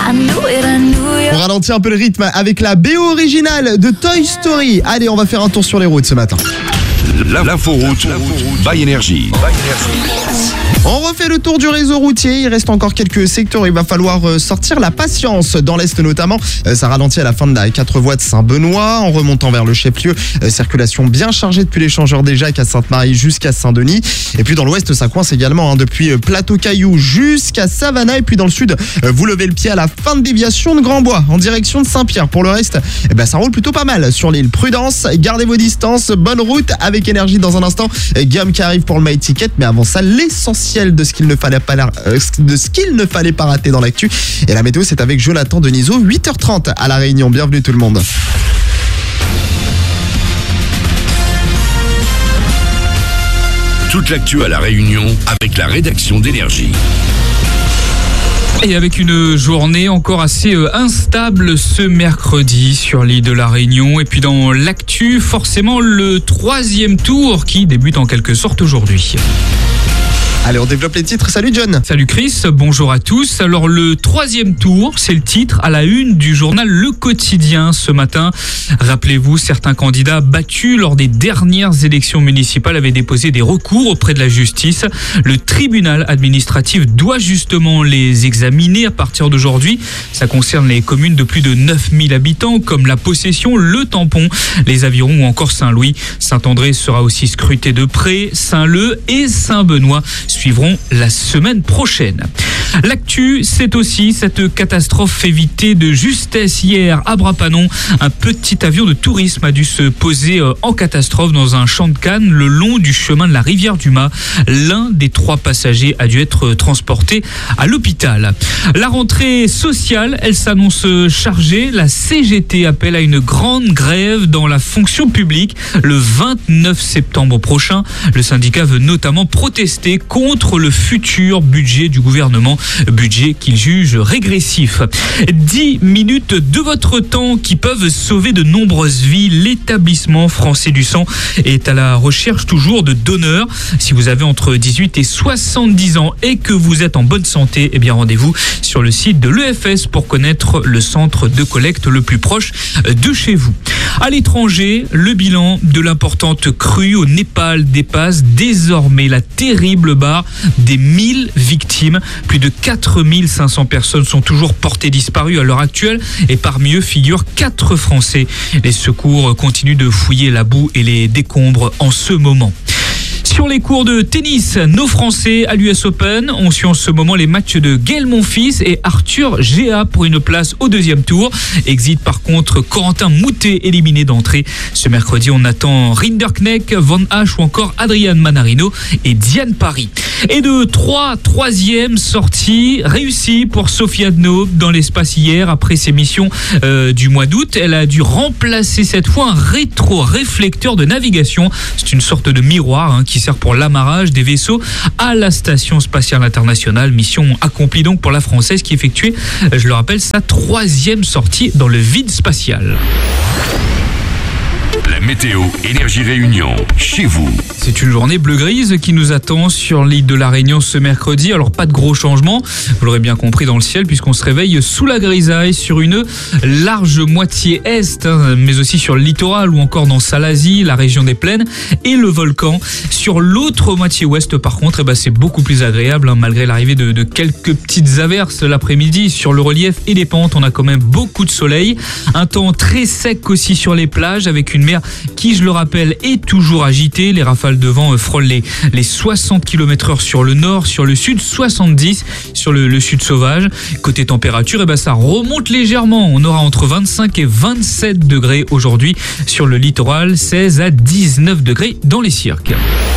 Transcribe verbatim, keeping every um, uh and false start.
On ralentit un peu le rythme avec la B O originale de Toy Story. Allez, on va faire un tour sur les routes ce matin. L'inforoute by Énergie. On refait le tour du réseau routier, il reste encore quelques secteurs où il va falloir sortir la patience, dans l'Est notamment. Ça ralentit à la fin de la quatre voies de Saint-Benoît, en remontant vers le chef-lieu. Circulation bien chargée depuis l'échangeur des Jacques à Sainte-Marie jusqu'à Saint-Denis. Et puis dans l'Ouest, ça coince également hein, depuis Plateau-Caillou jusqu'à Savannah. Et puis dans le Sud, vous levez le pied à la fin de déviation de Grand-Bois en direction de Saint-Pierre. Pour le reste, eh ben, ça roule plutôt pas mal sur l'île. Prudence, gardez vos distances, bonne route avec Énergie dans un instant. Guillaume qui arrive pour le My Ticket, mais avant ça, l'essentiel de ce qu'il ne fallait pas, euh, de ce qu'il ne fallait pas rater dans l'actu. Et la météo, c'est avec Jonathan Denisot, huit heures trente à La Réunion. Bienvenue tout le monde. Toute l'actu à La Réunion avec la rédaction d'Énergie. Et avec une journée encore assez instable ce mercredi sur l'île de la Réunion. Et puis dans l'actu, forcément le troisième tour qui débute en quelque sorte aujourd'hui. Allez, on développe les titres. Salut John. Salut Chris, bonjour à tous. Alors le troisième tour, c'est le titre à la une du journal Le Quotidien ce matin. Rappelez-vous, certains candidats battus lors des dernières élections municipales avaient déposé des recours auprès de la justice. Le tribunal administratif doit justement les examiner à partir d'aujourd'hui. Ça concerne les communes de plus de neuf mille habitants comme La Possession, Le Tampon, les Avirons ou encore Saint-Louis. Saint-André sera aussi scruté de près. Saint-Leu et Saint-Benoît suivront la semaine prochaine. L'actu, c'est aussi cette catastrophe évitée de justesse hier à Brapanon. Un petit avion de tourisme a dû se poser en catastrophe dans un champ de canne le long du chemin de la rivière du Mât. L'un des trois passagers a dû être transporté à l'hôpital. La rentrée sociale, elle s'annonce chargée. La C G T appelle à une grande grève dans la fonction publique le vingt-neuf septembre prochain. Le syndicat veut notamment protester contre le futur budget du gouvernement, budget qu'il juge régressif. dix minutes de votre temps qui peuvent sauver de nombreuses vies. L'établissement français du sang est à la recherche toujours de donneurs. Si vous avez entre dix-huit et soixante-dix ans et que vous êtes en bonne santé, eh bien rendez-vous sur le site de l'E F S pour connaître le centre de collecte le plus proche de chez vous. À l'étranger, le bilan de l'importante crue au Népal dépasse désormais la terrible barre des mille victimes. Plus de quatre mille cinq cents personnes sont toujours portées disparues à l'heure actuelle et parmi eux figurent quatre Français. Les secours continuent de fouiller la boue et les décombres en ce moment. Sur les cours de tennis, nos Français à l'U S Open ont su en ce moment les matchs de Gaël Monfils et Arthur Géa pour une place au deuxième tour. Exit par contre Corentin Moutet éliminé d'entrée. Ce mercredi, on attend Rinderknecht, Van Hache ou encore Adrian Manarino et Diane Paris. Et de trois troisièmes sorties réussies pour Sophie Adno dans l'espace hier après ses missions euh, du mois d'août. Elle a dû remplacer cette fois un rétro-réflecteur de navigation. C'est une sorte de miroir hein, qui sert pour l'amarrage des vaisseaux à la Station Spatiale Internationale. Mission accomplie donc pour la Française qui effectuait, je le rappelle, sa troisième sortie dans le vide spatial. La météo Énergie Réunion, chez vous. C'est une journée bleu-grise qui nous attend sur l'île de la Réunion ce mercredi. Alors pas de gros changements, vous l'aurez bien compris dans le ciel, puisqu'on se réveille sous la grisaille sur une large moitié est, hein, mais aussi sur le littoral ou encore dans Salazie, la région des plaines et le volcan. Sur l'autre moitié ouest par contre, eh ben, c'est beaucoup plus agréable, hein, malgré l'arrivée de, de quelques petites averses l'après-midi. Sur le relief et les pentes, on a quand même beaucoup de soleil. Un temps très sec aussi sur les plages avec une mer qui, je le rappelle, est toujours agitée. Les rafales de vent frôlent les, les soixante kilomètres heure sur le nord, sur le sud, soixante-dix sur le, le sud sauvage. Côté température, eh ben, ça remonte légèrement. On aura entre vingt-cinq et vingt-sept degrés aujourd'hui sur le littoral, seize à dix-neuf degrés dans les cirques.